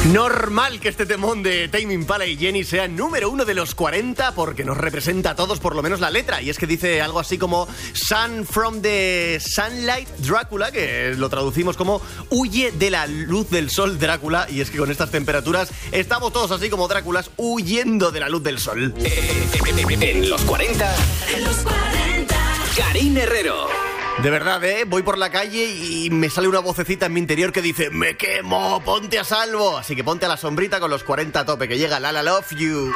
Normal que este temón de Tame Impala y Jenny sea número 1 de los 40 porque nos representa a todos, por lo menos la letra. Y es que dice algo así como Sun from the Sunlight Drácula, que lo traducimos como huye de la luz del sol Drácula. Y es que con estas temperaturas estamos todos así como Dráculas huyendo de la luz del sol. En los 40, Karine Herrero. De verdad, voy por la calle y me sale una vocecita en mi interior que dice: me quemo, ponte a salvo. Así que ponte a la sombrita con los 40 a tope, que llega Lala Love You.